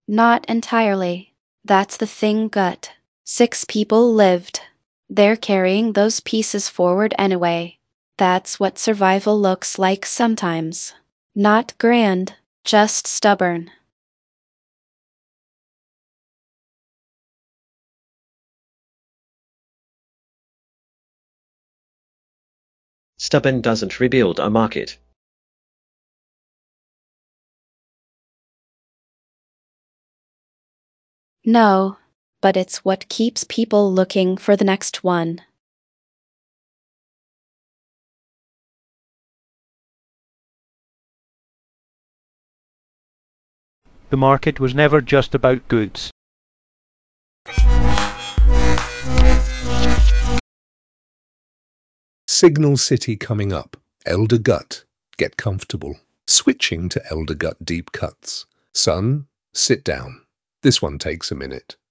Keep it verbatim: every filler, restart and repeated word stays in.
Not entirely. That's the thing, Gut. Six people lived. They're carrying those pieces forward anyway. That's what survival looks like sometimes. Not grand, just stubborn. Stubborn doesn't rebuild a market. No, but it's what keeps people looking for the next one. The market was never just about goods. Signal City coming up. Elder Gut. Get comfortable. Switching to Elder Gut deep cuts. Son, sit down. This one takes a minute.